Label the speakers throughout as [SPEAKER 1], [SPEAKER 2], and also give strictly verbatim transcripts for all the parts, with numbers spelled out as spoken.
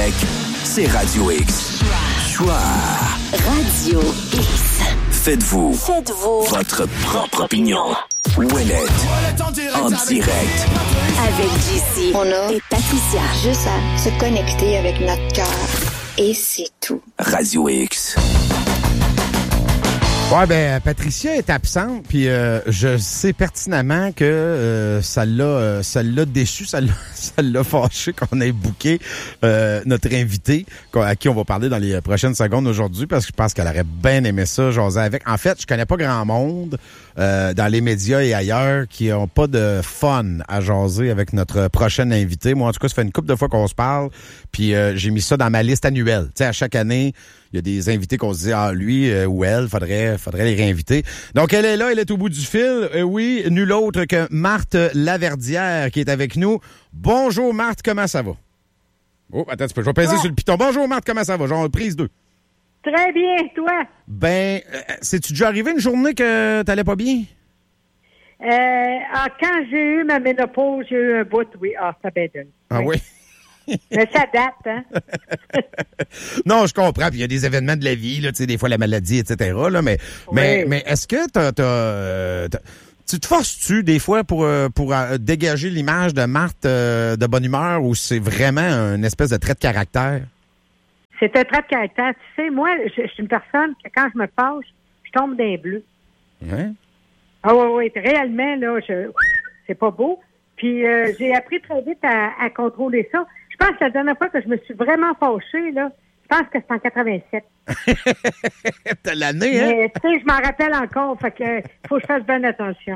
[SPEAKER 1] Québec, c'est Radio X. Choix.
[SPEAKER 2] Radio X.
[SPEAKER 1] Faites-vous,
[SPEAKER 2] Faites-vous
[SPEAKER 1] votre propre opinion. Ouellette, en direct.
[SPEAKER 2] Avec J C
[SPEAKER 3] On a
[SPEAKER 2] et Patricia.
[SPEAKER 3] juste à se connecter avec notre cœur. Et c'est tout.
[SPEAKER 1] Radio X.
[SPEAKER 4] Ouais, ben Patricia est absente, puis euh, je sais pertinemment que euh, ça l'a, euh, ça l'a déçu, ça l'a, ça l'a fâché qu'on ait booké euh, notre invité, à qui on va parler dans les prochaines secondes aujourd'hui, parce que je pense qu'elle aurait bien aimé ça, jaser avec. En fait, je connais pas grand monde euh, dans les médias et ailleurs qui ont pas de fun à jaser avec notre prochaine invité. Moi, en tout cas, ça fait une couple de fois qu'on se parle, puis euh, j'ai mis ça dans ma liste annuelle. Tu sais, à chaque année, il y a des invités qu'on se dit, ah, lui euh, ou elle, faudrait, faudrait les réinviter. Donc, elle est là, elle est au bout du fil. Euh, oui, nul autre que Marthe Laverdière qui est avec nous. Bonjour, Marthe, comment ça va? Oh, attends, tu peux, je vais peser
[SPEAKER 5] Ouais.
[SPEAKER 4] sur le piton. Bonjour, Marthe, comment ça va? Genre, prise deux.
[SPEAKER 5] Très bien, toi?
[SPEAKER 4] Ben, euh, c'est-tu déjà arrivé une journée que t'allais pas bien?
[SPEAKER 5] Euh, ah, quand j'ai eu ma ménopause, j'ai eu un bout, oui. Ah, ça bien.
[SPEAKER 4] Ah oui?
[SPEAKER 5] Mais ça date, hein?
[SPEAKER 4] Non, je comprends. Puis il y a des événements de la vie, là, tu sais, des fois la maladie, et cetera. Là, mais,
[SPEAKER 5] Oui.
[SPEAKER 4] mais, mais est-ce que t'as, t'as, euh, t'as- tu te forces-tu des fois pour, euh, pour euh, dégager l'image de Marthe euh, de bonne humeur ou c'est vraiment une espèce de trait de caractère?
[SPEAKER 5] C'est un trait de caractère. Tu sais, moi, je, je suis une personne que quand je me fâche, je tombe dans les bleus.
[SPEAKER 4] Hein?
[SPEAKER 5] Ah oui, oui, réellement, là, je, c'est pas beau. Puis euh, j'ai appris très vite à, à contrôler ça. Je pense que la dernière fois que je me suis vraiment fâchée, là, je pense que c'est en quatre-vingt-sept.
[SPEAKER 4] T'as l'année, hein?
[SPEAKER 5] Mais tu sais, je m'en rappelle encore, fait que faut que je fasse bien attention.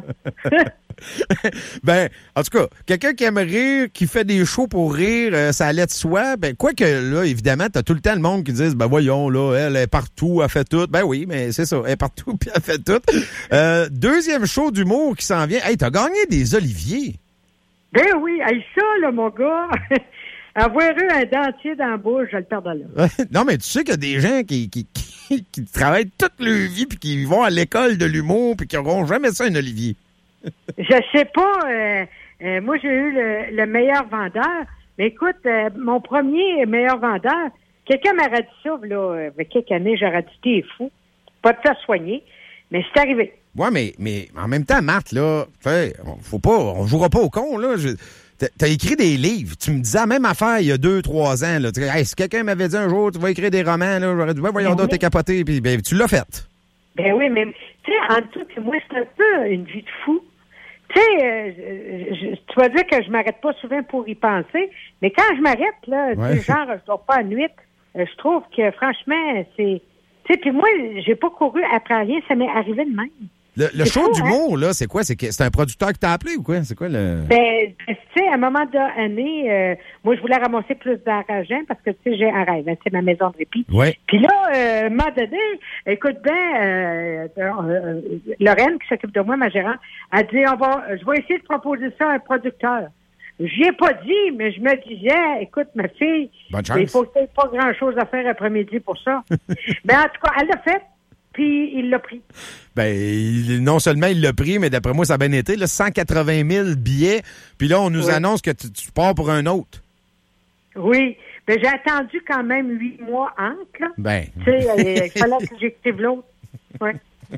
[SPEAKER 4] Ben, en tout cas, quelqu'un qui aime rire, qui fait des shows pour rire, euh, ça allait de soi. Ben, quoique, là, évidemment, t'as tout le temps le monde qui dit, ben voyons, là, elle est partout, elle fait tout. Ben oui, mais c'est ça, elle est partout, puis elle fait tout. Euh, deuxième show d'humour qui s'en vient. Hey, t'as gagné des Oliviers.
[SPEAKER 5] Ben oui, hey, ça, là, mon gars, avoir eu un dentier dans la bouche, je le perds de là.
[SPEAKER 4] Non, mais tu sais qu'il y a des gens qui, qui, qui, qui travaillent toute leur vie puis qui vont à l'école de l'humour puis qui n'auront jamais ça un Olivier.
[SPEAKER 5] Je sais pas, euh, euh, moi, j'ai eu le, le meilleur vendeur. Mais écoute, euh, mon premier meilleur vendeur, quelqu'un m'aurait dit ça, là, avec quelques années, j'aurais dit, t'es fou, pas te faire soigner. Mais c'est arrivé.
[SPEAKER 4] Ouais, mais, mais en même temps, Marthe, là, tu sais, on- faut pas, on jouera pas au con, là. Je- t'as- T'as écrit des livres. Tu me disais la même affaire il y a deux, trois ans, là. Tu dis, hey, si quelqu'un m'avait dit un jour, tu vas écrire des romans, là, j'aurais dit, ben, voyons
[SPEAKER 5] Ben
[SPEAKER 4] donc,
[SPEAKER 5] oui.
[SPEAKER 4] t'es capoté, puis ben, tu l'as fait.
[SPEAKER 5] Ben oui, mais tu sais, en tout cas, moi, c'est un peu une vie de fou. Tu sais, euh, je- je- tu vas dire que je m'arrête pas souvent pour y penser, mais quand je m'arrête, là, tu sais,
[SPEAKER 4] Ouais.
[SPEAKER 5] genre, je dors pas à nuit, euh, je trouve que, franchement, c'est... Tu sais, puis moi, j'ai pas couru après rien, ça m'est arrivé de même.
[SPEAKER 4] Le, le
[SPEAKER 5] C'est
[SPEAKER 4] show
[SPEAKER 5] fou,
[SPEAKER 4] d'humour, là, c'est quoi? C'est que c'est un producteur qui t'a appelé ou quoi? C'est quoi le...
[SPEAKER 5] Ben, tu sais, à un moment donné, euh, moi, je voulais ramasser plus d'argent parce que, tu sais, j'ai un rêve, hein, c'est ma maison de répit.
[SPEAKER 4] Ouais.
[SPEAKER 5] Puis là, euh, à un moment donné, écoute bien, euh, euh, euh, Lorraine, qui s'occupe de moi, ma gérante, a dit, on va, je vais essayer de proposer ça à un producteur. J'y ai pas dit, mais je me disais, écoute, ma fille,
[SPEAKER 4] Bonne chance.
[SPEAKER 5] il faut que tu aies pas grand-chose à faire après-midi pour ça. Mais en tout cas, elle l'a fait, puis il l'a pris.
[SPEAKER 4] Ben, il- non seulement il l'a pris, mais d'après moi, ça a bien été, là, cent quatre-vingt mille billets. Puis là, on nous
[SPEAKER 5] Oui.
[SPEAKER 4] annonce que tu, tu pars pour un autre.
[SPEAKER 5] Oui. Ben, j'ai attendu quand même huit mois entre, là.
[SPEAKER 4] Ben,
[SPEAKER 5] Tu sais, euh, il fallait que j'active l'autre. Ouais.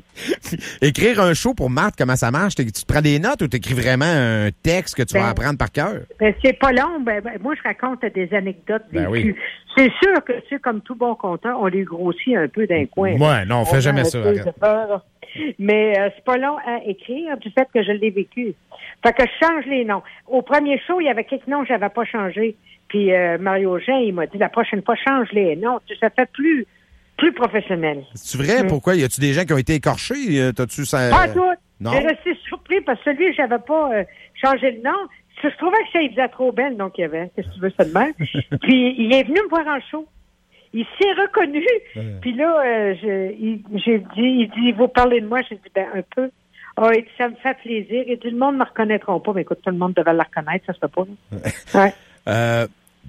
[SPEAKER 4] écrire un show pour Marthe, comment ça marche? T'es- Tu te prends des notes ou t'écris vraiment un texte que tu vas
[SPEAKER 5] Ben,
[SPEAKER 4] apprendre par cœur?
[SPEAKER 5] Ben, c'est pas long. Ben, ben, moi, je raconte des anecdotes
[SPEAKER 4] Ben
[SPEAKER 5] vécues.
[SPEAKER 4] oui.
[SPEAKER 5] C'est sûr que, tu sais, comme tout bon conteur, on les grossit un peu d'un coin.
[SPEAKER 4] Ouais, non, on fait jamais
[SPEAKER 5] a
[SPEAKER 4] ça,
[SPEAKER 5] un peu
[SPEAKER 4] arrête.
[SPEAKER 5] de peur. Mais euh, c'est pas long à écrire du fait que je l'ai vécu. Fait que je change les noms. Au premier show, il y avait quelques noms que j'avais pas changé. Puis euh, Mario Jean, il m'a dit la prochaine fois, change les noms. Ça fait plus, plus professionnel.
[SPEAKER 4] C'est vrai?
[SPEAKER 5] Mm.
[SPEAKER 4] Pourquoi? Y a-tu des gens qui ont été écorchés? Euh, T'as-tu ça?
[SPEAKER 5] Pas tout.
[SPEAKER 4] non?
[SPEAKER 5] J'ai resté surpris parce que celui, j'avais pas euh, changé le nom. Je trouvais que ça il faisait trop belle, donc il y avait. Qu'est-ce que tu veux, ça de même? Puis il est venu me voir en show. Il s'est reconnu. Puis là, euh, je, il, j'ai dit, il dit, vous parlez de moi. J'ai dit, ben, un peu. Ah, il dit, ça me fait plaisir. Il dit, le monde ne me reconnaîtra pas. Mais écoute, tout le monde devait le reconnaître. Ça se fait pas. là. Ouais.
[SPEAKER 4] Euh,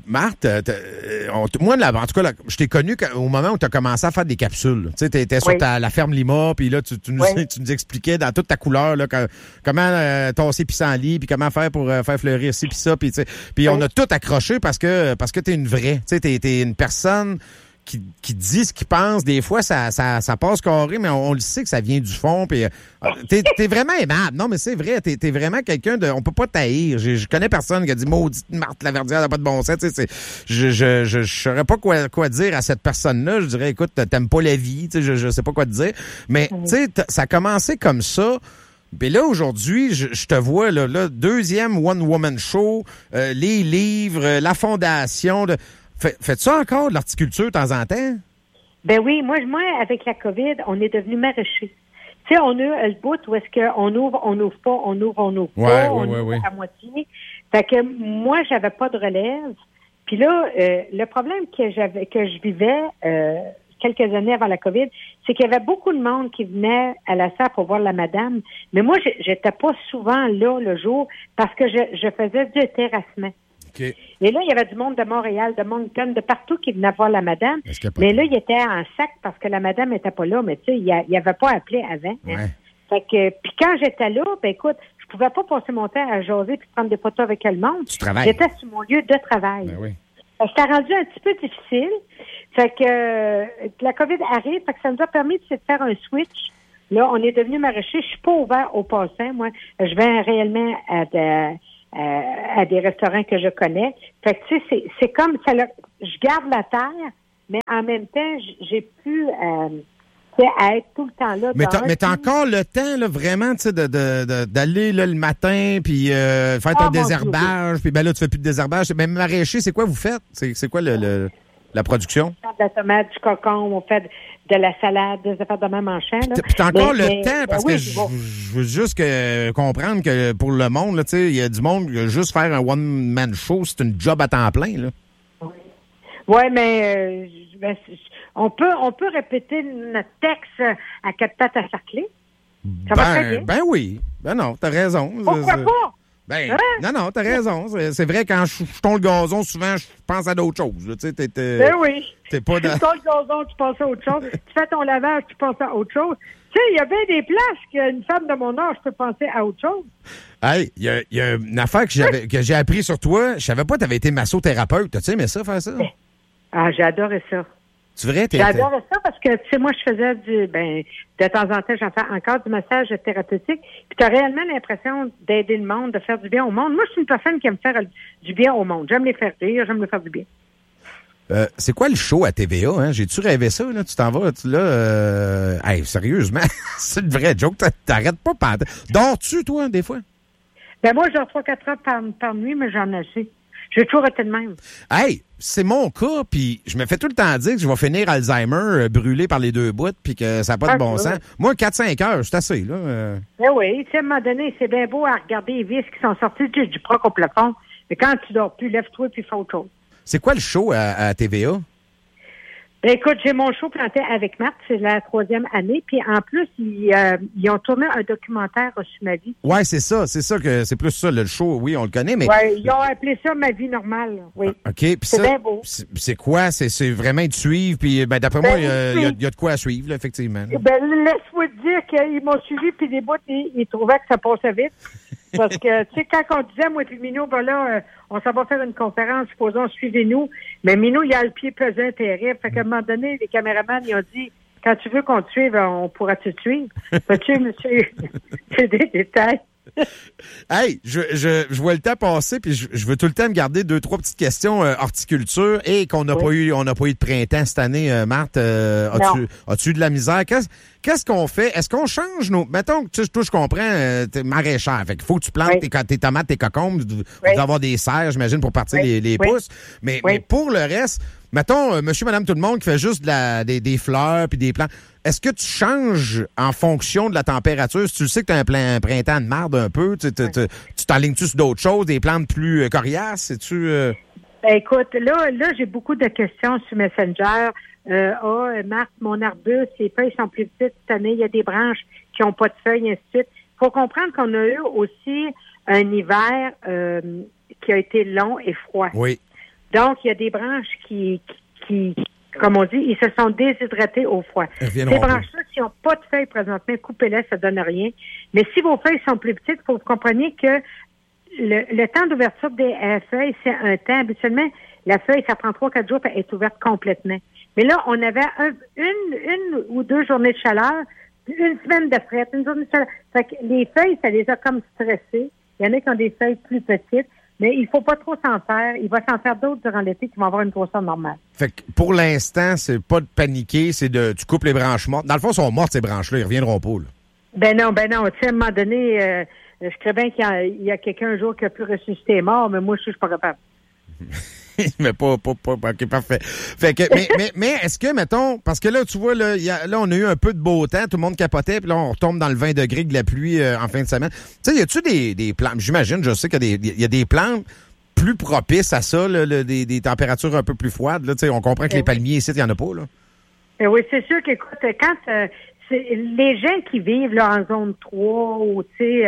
[SPEAKER 4] Marthe, on, moi, là, en tout cas, là, je t'ai connu au moment où tu as commencé à faire des capsules. Tu sais, tu étais sur
[SPEAKER 5] oui.
[SPEAKER 4] ta, la ferme Lima, puis là, tu, tu, nous, oui. tu nous expliquais dans toute ta couleur là, que, comment euh, tasser pissenlit, puis comment faire pour euh, faire fleurir ci, puis ça. Puis oui. on a tout accroché parce que parce que tu es une vraie. Tu sais, tu es une personne qui, qui dit ce qu'il pense. Des fois, ça, ça, ça passe carré, mais on, on le sait que ça vient du fond. Puis, euh, t'es, t'es vraiment aimable. Non, mais c'est vrai, t'es, t'es vraiment quelqu'un de... On peut pas t'haïr. Je, je connais personne qui a dit « Maudite Marthe Laverdière, elle n'a pas de bon sens. » Tu sais, je je, je, je saurais pas quoi, quoi dire à cette personne-là. Je dirais « Écoute, t'aimes pas la vie. » Tu sais, je, je sais pas quoi te dire. Mais, tu sais, ça a commencé comme ça. Puis là, aujourd'hui, je, je te vois, là, là deuxième one-woman show, euh, les livres, la fondation... De, Fait, fais-tu ça encore, de l'horticulture, de temps en temps?
[SPEAKER 5] Ben oui, moi, moi, avec la COVID, on est devenu maraîchers. Tu sais, on a le bout où est-ce qu'on ouvre, on n'ouvre pas, on ouvre, on n'ouvre
[SPEAKER 4] ouais,
[SPEAKER 5] pas,
[SPEAKER 4] ouais,
[SPEAKER 5] on
[SPEAKER 4] ouais,
[SPEAKER 5] ouvre
[SPEAKER 4] ouais.
[SPEAKER 5] à moitié. Fait que moi, j'avais pas de relève. Puis là, euh, le problème que j'avais, que je vivais euh, quelques années avant la COVID, c'est qu'il y avait beaucoup de monde qui venait à la salle pour voir la madame. Mais moi, j'étais pas souvent là le jour parce que je, je faisais du terrassement.
[SPEAKER 4] Okay.
[SPEAKER 5] Et là, il y avait du monde de Montréal, de Moncton, de partout qui venait voir la madame. Mais là, il était en sac parce que la madame n'était pas là. Mais tu sais, il n'y avait pas appelé avant. Hein.
[SPEAKER 4] Ouais.
[SPEAKER 5] Fait que, puis quand j'étais là, ben écoute, je pouvais pas passer mon temps à jaser puis prendre des photos avec le monde.
[SPEAKER 4] Tu travailles.
[SPEAKER 5] J'étais sur mon lieu de travail.
[SPEAKER 4] Ben oui.
[SPEAKER 5] Fait que c'était rendu un petit peu difficile. Fait que euh, la COVID arrive, fait que ça nous a permis de faire un switch. Là, on est devenu maraîcher. Je suis pas ouvert aux passants. Moi, je vais réellement à de, Euh, à des restaurants que je connais. Fait que, tu sais, c'est, c'est comme ça. Là, je garde la terre, mais en même temps, j'ai pu euh, tu sais, à être tout le temps là.
[SPEAKER 4] Mais t'as, mais t'as encore le temps, là, vraiment, tu sais, de, de, de, d'aller là, le matin, puis euh, faire ton
[SPEAKER 5] oh,
[SPEAKER 4] désherbage, puis ben là, tu fais plus de désherbage. Même maraîcher, c'est quoi vous faites? C'est, c'est quoi le, le, la production?
[SPEAKER 5] On fait de la tomate, du cocon, on fait de la salade, des affaires de même en champ.
[SPEAKER 4] Puis t'as encore mais, le
[SPEAKER 5] mais,
[SPEAKER 4] temps, parce
[SPEAKER 5] ben
[SPEAKER 4] que
[SPEAKER 5] oui,
[SPEAKER 4] je,
[SPEAKER 5] bon.
[SPEAKER 4] je veux juste que, comprendre que pour le monde, là, tu sais, il y a du monde, juste faire un one-man show, c'est une job à temps plein, là.
[SPEAKER 5] Oui, ouais, mais euh, ben, on peut on peut répéter notre texte à quatre pattes à cercler. Ça
[SPEAKER 4] ben,
[SPEAKER 5] va très bien.
[SPEAKER 4] Ben oui. Ben non, t'as raison.
[SPEAKER 5] Pourquoi
[SPEAKER 4] c'est,
[SPEAKER 5] pas?
[SPEAKER 4] Ben,
[SPEAKER 5] hein?
[SPEAKER 4] non, non, t'as raison. C'est, c'est vrai, quand je, je tombe le gazon, souvent, je pense à d'autres choses. Tu sais, t'es, t'es,
[SPEAKER 5] ben oui.
[SPEAKER 4] T'es pas dans...
[SPEAKER 5] Tu tombe le gazon, tu penses à autre chose. Tu fais ton lavage, tu penses à autre chose. Tu sais, il y a bien des places qu'une femme de mon âge peut penser à autre chose.
[SPEAKER 4] Hey, il y a, y a une affaire que, j'avais, que j'ai appris sur toi. Je savais pas que t'avais été massothérapeute. T'as-tu aimé ça, faire ça?
[SPEAKER 5] Ah, j'ai adoré ça.
[SPEAKER 4] Tu vrai? T'es,
[SPEAKER 5] J'adore ça parce que, tu sais, moi, je faisais du, ben, de temps en temps, j'en fais encore du massage thérapeutique. Puis tu as réellement l'impression d'aider le monde, de faire du bien au monde. Moi, je suis une personne qui aime faire du bien au monde. J'aime les faire rire, j'aime les faire du bien.
[SPEAKER 4] Euh, c'est quoi le show à T V A? Hein? J'ai-tu rêvé ça? Là? Tu t'en vas, tu, là... Euh... Hey, sérieusement, c'est une vraie joke. T'arrêtes pas pendant... Dors-tu, toi, des fois?
[SPEAKER 5] Ben moi, je dors trois quatre heures par, par nuit, mais j'en ai assez. J'ai toujours été de même.
[SPEAKER 4] Hey, c'est mon cas, puis je me fais tout le temps dire que je vais finir Alzheimer euh, brûlé par les deux bouts, puis que ça n'a pas
[SPEAKER 5] ah,
[SPEAKER 4] de bon
[SPEAKER 5] oui.
[SPEAKER 4] sens. Moi, quatre cinq heures, c'est assez, là. Euh...
[SPEAKER 5] Ben oui, tu sais, à un moment donné, c'est bien beau à regarder les vis qui sont sorties du, du proc au plafond, mais quand tu dors plus, lève-toi puis fais autre chose.
[SPEAKER 4] C'est quoi le show à, à T V A?
[SPEAKER 5] Ben écoute, j'ai mon show planté avec Marthe, c'est la troisième année, puis en plus, ils, euh, ils ont tourné un documentaire sur ma vie.
[SPEAKER 4] Ouais, c'est ça, c'est ça que c'est plus ça, le show, oui, on le connaît, mais...
[SPEAKER 5] Ouais, ils ont appelé ça Ma vie normale, oui.
[SPEAKER 4] OK, puis
[SPEAKER 5] c'est
[SPEAKER 4] ça,
[SPEAKER 5] bien beau.
[SPEAKER 4] C'est, c'est quoi? C'est, c'est vraiment de suivre, puis ben, d'après
[SPEAKER 5] ben,
[SPEAKER 4] moi, il y, y, y a de quoi à suivre, là, effectivement.
[SPEAKER 5] Ben, laisse-moi te dire qu'ils m'ont suivi, puis des bouts, ils, ils trouvaient que ça passait vite. Parce que, tu sais, quand on disait, moi et Minou, ben là, euh, on s'en va faire une conférence, supposons, suivez-nous. Mais Minou, il a le pied pesant terrible. Fait qu'à un moment donné, les caméramans, ils ont dit, quand tu veux qu'on te suive, on pourra te suivre. Vois-tu, monsieur, c'est des détails.
[SPEAKER 4] Hey, je, je, je vois le temps passer, puis je, je veux tout le temps me garder deux, trois petites questions euh, horticulture et qu'on n'a oui. pas eu, on n'a pas eu de printemps cette année, euh, Marthe. Euh, as-tu, as-tu eu de la misère? Qu'est-ce, qu'est-ce qu'on fait? Est-ce qu'on change nos... Mettons que tu toi, je comprends, euh, t'es maraîchère. Fait qu'il faut que tu plantes oui. tes, tes tomates, tes cocombes, vous oui. avoir des serres, j'imagine, pour partir oui. les, les oui. pousses. Mais, oui. mais pour le reste, mettons, euh, monsieur, madame, tout le monde qui fait juste de la, des, des fleurs puis des plantes. Est-ce que tu changes en fonction de la température? Si tu le sais que tu as un, plein, un printemps de marde un peu, tu, tu, tu, tu t'enlignes-tu sur d'autres choses, des plantes plus euh, coriaces? C'est-tu, euh...
[SPEAKER 5] ben, écoute, là, là, j'ai beaucoup de questions sur Messenger. Euh, ah, oh, Marthe, mon arbuste, les feuilles sont plus petites cette année, il y a des branches qui n'ont pas de feuilles, ainsi de suite. Il faut comprendre qu'on a eu aussi un hiver euh, qui a été long et froid.
[SPEAKER 4] Oui.
[SPEAKER 5] Donc, il y a des branches qui, qui, qui comme on dit, ils se sont déshydratées au froid. Ces branches-là, s'ils n'ont pas de feuilles présentement, coupez-les, ça donne rien. Mais si vos feuilles sont plus petites, il faut que vous compreniez que le, le temps d'ouverture des euh, feuilles, c'est un temps. Habituellement, la feuille, ça prend trois, quatre jours pour être ouverte complètement. Mais là, on avait un, une, une ou deux journées de chaleur, une semaine de fret, une journée de chaleur. Fait que les feuilles, ça les a comme stressées. Il y en a qui ont des feuilles plus petites. Mais il faut pas trop s'en faire. Il va s'en faire d'autres durant l'été qui vont avoir une grosseur normale. Fait
[SPEAKER 4] que pour l'instant, c'est pas de paniquer, c'est de tu coupes les branches mortes. Dans le fond, elles sont mortes, ces branches-là. Ils reviendront pas, là. Ben
[SPEAKER 5] non, ben non. Tu sais, à un moment donné, euh, je crois bien qu'il y a, il y a quelqu'un un jour qui a pu ressusciter mort, mais moi, je suis pas capable.
[SPEAKER 4] mais pas, pas, pas, OK, parfait. Fait que, mais, mais, mais est-ce que, mettons, parce que là, tu vois, là, y a, là, on a eu un peu de beau temps, tout le monde capotait, puis là, on retombe dans le vingt degrés de la pluie euh, en fin de semaine. Tu sais, y a-tu des, des plantes, j'imagine, je sais qu'il y a des, y a des plantes plus propices à ça, là, là, des, des températures un peu plus froides, là, tu sais, on comprend que les palmiers ici, il n'y en a pas, là.
[SPEAKER 5] Et oui, c'est sûr qu'écoute, quand euh, c'est, les gens qui vivent là, en zone trois, ou tu sais,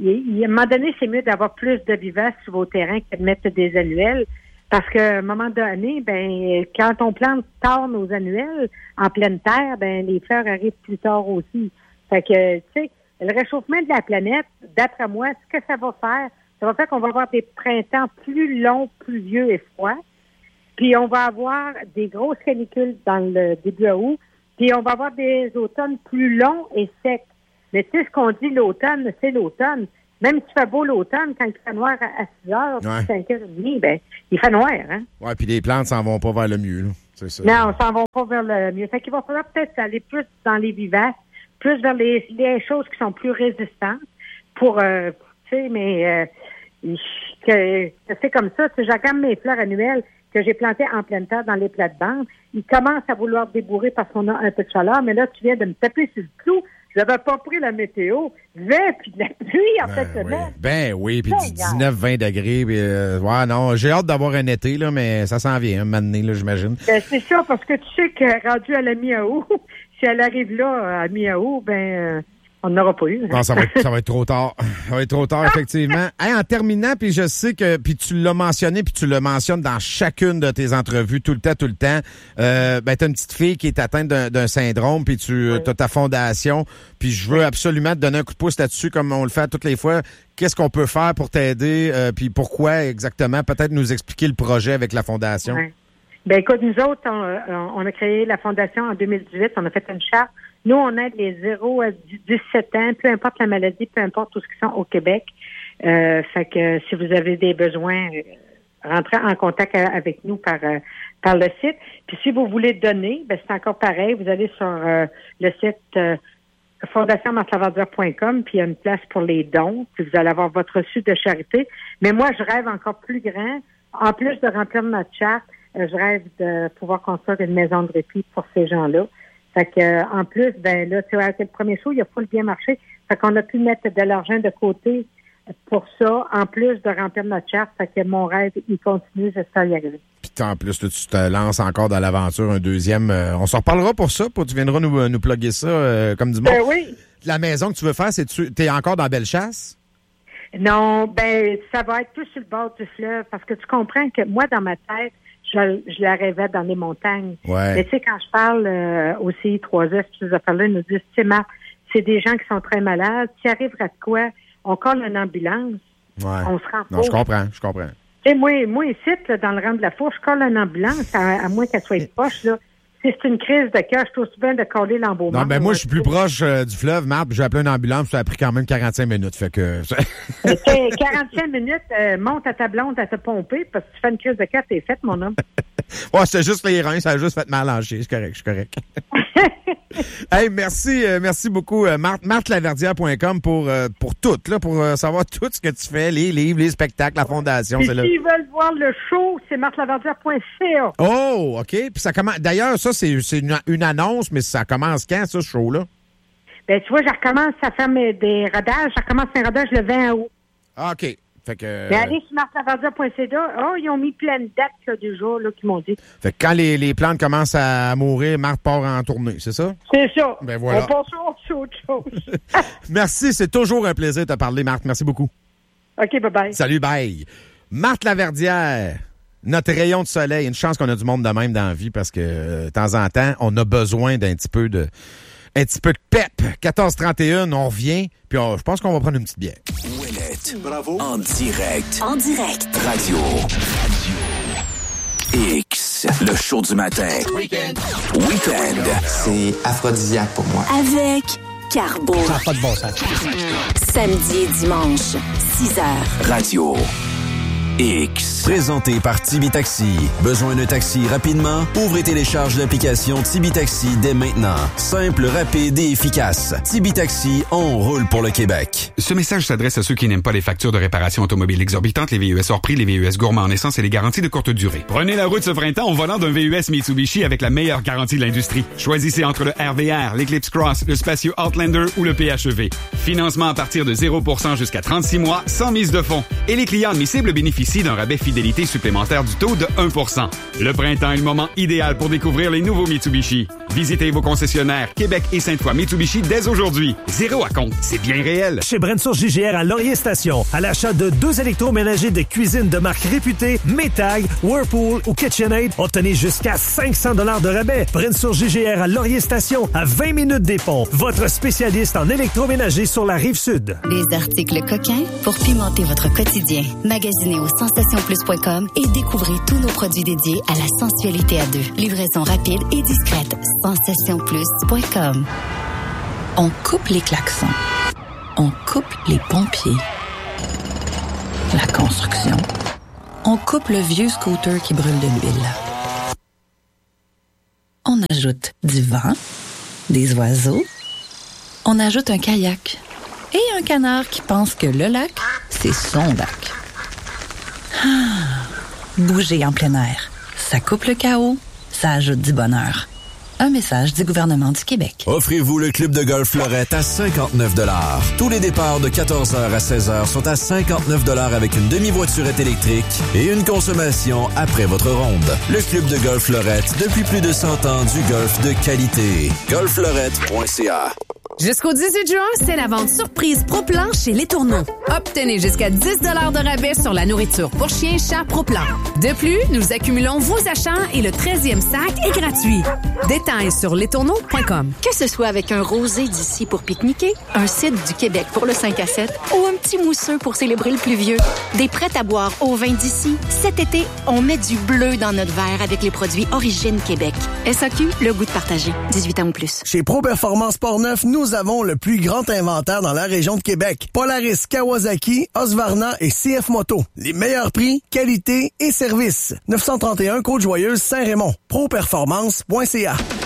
[SPEAKER 5] à un moment donné, c'est mieux d'avoir plus de vivaces sur vos terrains que de mettre des annuels. Parce qu'à un moment donné, ben, quand on plante tard nos annuels en pleine terre, ben, les fleurs arrivent plus tard aussi. Fait que, tu sais, le réchauffement de la planète, d'après moi, ce que ça va faire, ça va faire qu'on va avoir des printemps plus longs, pluvieux et froids. Puis on va avoir des grosses canicules dans le début août. Puis on va avoir des automnes plus longs et secs. Mais tu sais, ce qu'on dit l'automne, c'est l'automne. Même si tu fais beau l'automne, quand il fait noir à six heures, ouais. cinq heures trente, ben, il fait noir, hein?
[SPEAKER 4] Ouais, puis les plantes s'en vont pas vers le mieux, là. C'est ça.
[SPEAKER 5] Non, s'en vont pas vers le mieux. Fait qu'il va falloir peut-être aller plus dans les vivaces, plus vers les, les choses qui sont plus résistantes pour, euh, tu sais, mais, euh, que, que c'est comme ça. Si je regarde mes fleurs annuelles que j'ai plantées en pleine terre dans les plates-bandes, ils commencent à vouloir débourrer parce qu'on a un peu de chaleur, mais là, tu viens de me taper sur le clou. Je n'avais pas pris la météo. Vent puis de la pluie en
[SPEAKER 4] ben
[SPEAKER 5] fait
[SPEAKER 4] oui. Ben oui, puis du dix-neuf vingt degrés. Puis, euh, ouais, non, j'ai hâte d'avoir un été, là, mais ça s'en vient, un moment donné, là, j'imagine.
[SPEAKER 5] Ben, c'est ça, parce que tu sais que rendu à la mi-août, si elle arrive là, à mi-août, ben, euh, on n'aura pas eu.
[SPEAKER 4] Non, ça va être, ça va être trop tard. Ça va être trop tard, effectivement. Hey, en terminant, puis je sais que, puis tu l'as mentionné, puis tu le mentionnes dans chacune de tes entrevues, tout le temps, tout le temps. Euh, ben, t'as une petite fille qui est atteinte d'un, d'un syndrome, puis tu oui. as ta fondation, puis je veux absolument te donner un coup de pouce là-dessus, comme on le fait toutes les fois. Qu'est-ce qu'on peut faire pour t'aider, euh, puis pourquoi exactement? Peut-être nous expliquer le projet avec la fondation.
[SPEAKER 5] Oui. Ben écoute, nous autres, on, on a créé la fondation en deux mille dix-huit. On a fait une charte. Nous, on aide les zéro à dix-sept ans, peu importe la maladie, peu importe tout ce qui sont au Québec. Euh, fait que si vous avez des besoins, euh, rentrez en contact avec nous par euh, par le site. Puis si vous voulez donner, ben c'est encore pareil. Vous allez sur euh, le site euh, fondation marthe laverdière point com, puis il y a une place pour les dons. Puis vous allez avoir votre reçu de charité. Mais moi, je rêve encore plus grand. En plus de remplir notre charte, euh, je rêve de pouvoir construire une maison de répit pour ces gens-là. Fait que, euh, en plus, ben là, tu vois, c'est le premier show, il a full bien marché. Fait qu'on a pu mettre de l'argent de côté pour ça, en plus de remplir notre charte. Fait que mon rêve, il continue, j'espère y arriver.
[SPEAKER 4] Puis en plus, là, tu te lances encore dans l'aventure, un deuxième. Euh, on s'en reparlera pour ça, pour tu viendras nous, nous plugger ça euh, comme du monde.
[SPEAKER 5] Ben oui.
[SPEAKER 4] La maison que tu veux faire, c'est tu t'es encore dans Bellechasse?
[SPEAKER 5] Non, ben ça va être plus sur le bord du fleuve, parce que tu comprends que moi, dans ma tête, Je, je la rêvais dans les montagnes.
[SPEAKER 4] Ouais.
[SPEAKER 5] Mais tu sais, quand je parle euh, au C I trois S, ces affaires-là, ils nous disent, tu sais, Marc, c'est des gens qui sont très malades. Tu arriveras de quoi? On colle une ambulance.
[SPEAKER 4] Ouais.
[SPEAKER 5] On se rend pas.
[SPEAKER 4] Non, je comprends, je comprends.
[SPEAKER 5] Tu sais, moi, moi, ici, là, dans le rang de la fourche, je colle une ambulance, à, à moins qu'elle soit poche, là. Si c'est une crise de cœur, je trouve bien de coller l'embaumement.
[SPEAKER 4] Non, ben moi, je suis plus proche euh, du fleuve, Marc, j'ai appelé une ambulance, ça a pris quand même quarante-cinq minutes, fait que...
[SPEAKER 5] quarante-cinq minutes, euh, monte à ta blonde à te pomper, parce que tu fais une crise de cœur, t'es faite, mon homme.
[SPEAKER 4] Ouais, c'est juste les reins, ça a juste fait mal en chier, c'est correct, c'est correct. Hey, merci, euh, merci beaucoup, euh, Marthe, marthe laverdière point com pour, euh, pour tout, là, pour euh, savoir tout ce que tu fais, les livres, les spectacles, la fondation.
[SPEAKER 5] Et
[SPEAKER 4] c'est
[SPEAKER 5] s'ils
[SPEAKER 4] là.
[SPEAKER 5] veulent voir le show, c'est marthe laverdière point c a.
[SPEAKER 4] Oh, OK. Puis ça commence. D'ailleurs, ça, c'est, c'est une, une annonce, mais ça commence quand, ça, ce show-là?
[SPEAKER 5] Ben, tu vois, je recommence à faire mes, des rodages. Je recommence mes rodages le vingt août.
[SPEAKER 4] Ah, OK. Fait que.
[SPEAKER 5] Mais allez sur marthe laverdière point c a. Oh, ils ont mis plein de dates, là, du jour, là, qu'ils m'ont dit.
[SPEAKER 4] Fait que quand les, les plantes commencent à mourir, Marthe part en tournée, c'est ça?
[SPEAKER 5] C'est ça.
[SPEAKER 4] Ben voilà.
[SPEAKER 5] On passe sur autre chose.
[SPEAKER 4] Merci, c'est toujours un plaisir de te parler, Marthe. Merci beaucoup.
[SPEAKER 5] OK, bye-bye.
[SPEAKER 4] Salut, bye. Marthe Laverdière. notre rayon de soleil. Une chance qu'on a du monde de même dans la vie parce que euh, de temps en temps, on a besoin d'un petit peu de un petit peu de pep. quatorze trente et un, on revient, puis on, je pense qu'on va prendre une petite bière.
[SPEAKER 1] Ouellette. Bravo. En direct.
[SPEAKER 2] En direct.
[SPEAKER 1] Radio. Radio. X. Le show du matin. Weekend. Weekend.
[SPEAKER 6] C'est aphrodisiaque pour moi.
[SPEAKER 2] Avec Carbo.
[SPEAKER 7] Ça n'a pas de bon sens.
[SPEAKER 2] Samedi et dimanche, six heures.
[SPEAKER 1] Radio. X.
[SPEAKER 8] Présenté par Tibi Taxi. Besoin d'un taxi rapidement? Ouvrez et télécharge l'application Tibi Taxi dès maintenant. Simple, rapide et efficace. Tibi Taxi, on roule pour le Québec.
[SPEAKER 9] Ce message s'adresse à ceux qui n'aiment pas les factures de réparation automobile exorbitantes, les V U S hors prix, les V U S gourmands en essence et les garanties de courte durée. Prenez la route ce printemps au volant d'un V U S Mitsubishi avec la meilleure garantie de l'industrie. Choisissez entre le R V R, l'Eclipse Cross, le Spacio Outlander ou le P H E V. Financement à partir de zéro pour cent jusqu'à trente-six mois, sans mise de fonds. Et les clients admissibles bénéficient d'un rabais fidélité supplémentaire du taux de un pour cent. Le printemps est le moment idéal pour découvrir les nouveaux Mitsubishi. Visitez vos concessionnaires Québec et Sainte-Foy Mitsubishi dès aujourd'hui. Zéro à compte, c'est bien réel.
[SPEAKER 10] Chez Brensource J G R à Laurier Station, à l'achat de deux électroménagers de cuisine de marque réputée, Maytag, Whirlpool ou KitchenAid, obtenez jusqu'à cinq cents dollars de rabais. Brensource J G R à Laurier Station, à vingt minutes des ponts. Votre spécialiste en électroménager sur la Rive-Sud.
[SPEAKER 11] Des articles coquins pour pimenter votre quotidien. Magasinez au sensation plus point com et découvrez tous nos produits dédiés à la sensualité à deux. Livraison rapide et discrète. sensation plus point com.
[SPEAKER 12] On coupe les klaxons. On coupe les pompiers. La construction. On coupe le vieux scooter qui brûle de l'huile. On ajoute du vent, des oiseaux. On ajoute un kayak et un canard qui pense que le lac, c'est son lac. Ah, bouger en plein air. Ça coupe le chaos, ça ajoute du bonheur. Un message du gouvernement du Québec.
[SPEAKER 8] Offrez-vous le club de golf Fleurette à cinquante-neuf dollars. Tous les départs de quatorze heures à seize heures sont à cinquante-neuf dollars avec une demi-voiturette électrique et une consommation après votre ronde. Le club de golf Fleurette, depuis plus de cent ans, du golf de qualité. golf fleurette point c a.
[SPEAKER 13] Jusqu'au dix-huit juin, c'est la vente surprise Pro-Plan chez Les Tourneaux. Obtenez jusqu'à dix dollars de rabais sur la nourriture pour chiens et chats Pro-Plan. De plus, nous accumulons vos achats et le treizième sac est gratuit. Détails sur les tourneaux point com.
[SPEAKER 14] Que ce soit avec un rosé d'ici pour pique-niquer, un cidre du Québec pour le cinq à sept ou un petit mousseux pour célébrer le pluvieux, des prêts à boire au vin d'ici, cet été, on met du bleu dans notre verre avec les produits Origine Québec. S A Q, le goût de partager. dix-huit ans ou plus.
[SPEAKER 15] Chez Pro Performance Portneuf, nous avons le plus grand inventaire dans la région de Québec. Polaris, Kawasaki, Husqvarna et C F Moto. Les meilleurs prix, qualité et service. neuf cent trente et un Côte-Joyeuse, Saint-Raymond. pro performance point c a.